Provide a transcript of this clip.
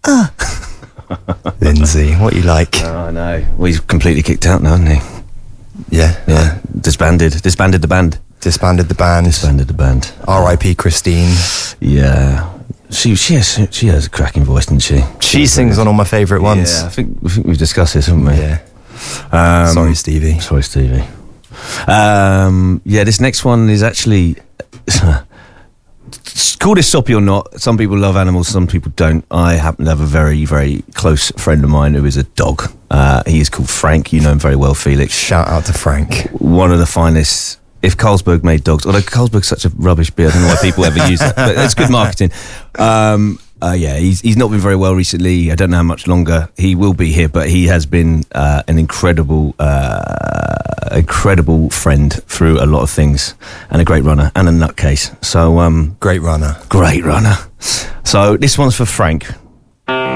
Lindsay, what you like? Oh, I know. Well, he's completely kicked out now, hasn't he? Yeah. Disbanded the band. Disbanded the band. R.I.P. Christine. Yeah. She has a cracking voice, doesn't she? She sings on all my favourite ones. Yeah, I think we've discussed this, haven't we? Yeah. Sorry, Stevie. This next one is actually... Call this soppy or not, some people love animals, some people don't. I happen to have a very, very close friend of mine who is a dog. He is called Frank. You know him very well, Felix. Shout out to Frank. One of the finest... If Carlsberg made dogs, although Carlsberg's such a rubbish beer, I don't know why people ever use it, but it's good marketing. He's not been very well recently. I don't know how much longer he will be here, but he has been an incredible friend through a lot of things, and a great runner and a nutcase. So great runner. So this one's for Frank.